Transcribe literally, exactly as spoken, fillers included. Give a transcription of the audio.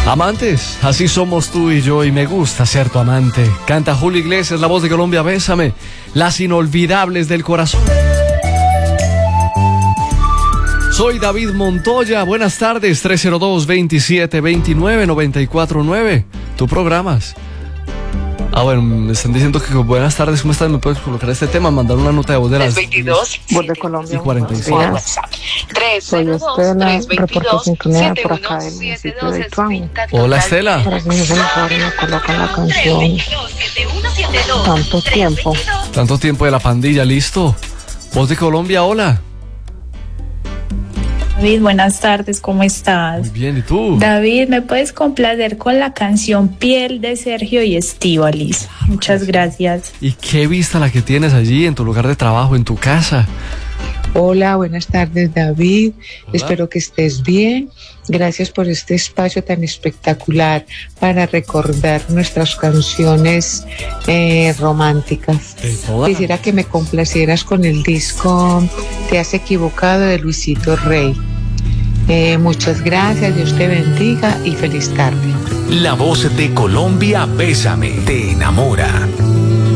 Amantes, así somos tú y yo y me gusta ser tu amante. Canta Julio Iglesias, La Voz de Colombia, Bésame, las inolvidables del corazón. Soy David Montoya, buenas tardes, tres cero dos, veintisiete veintinueve, noventa y cuatro nueve. ¿Tú programas? Ah, bueno, me están diciendo que buenas tardes, ¿cómo estás? ¿Me puedes colocar este tema? Mandar una nota de voz de las veintidós, Voz de Colombia y cuarenta y seis. Soy Estela, reporto sintonía por acá del municipio de Ituango. Hola, Estela. Para que me me colocan la canción Tanto Tiempo. Tanto tiempo de la pandilla, ¿listo? Voz de Colombia, hola. David, buenas tardes, ¿cómo estás? Muy bien, ¿y tú? David, ¿me puedes complacer con la canción Piel de Sergio y Estíbaliz? Claro, Muchas sí. Gracias. ¿Y qué vista la que tienes allí, en tu lugar de trabajo, en tu casa? Hola, buenas tardes, David. Hola. Espero que estés bien. Gracias por este espacio tan espectacular para recordar nuestras canciones eh, románticas. De todas. Quisiera que me complacieras con el disco Te has equivocado de Luisito Rey. Eh, muchas gracias, Dios te bendiga y feliz tarde. La Voz de Colombia, Bésame, te enamora.